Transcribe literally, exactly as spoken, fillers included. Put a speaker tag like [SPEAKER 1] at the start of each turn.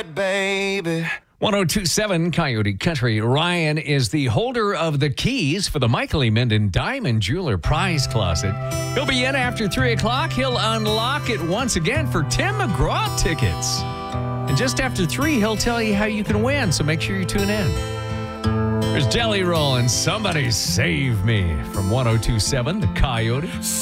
[SPEAKER 1] it, baby.
[SPEAKER 2] one oh two point seven Coyote Country. Ryan is the holder of the keys for the Michael E. Minden Diamond Jeweler Prize Closet. He'll be in after three o'clock. He'll unlock it once again for Tim McGraw tickets. And just after three, he'll tell you how you can win, so make sure you tune in. There's Jelly Roll and Somebody Save Me from one oh two point seven The Coyote.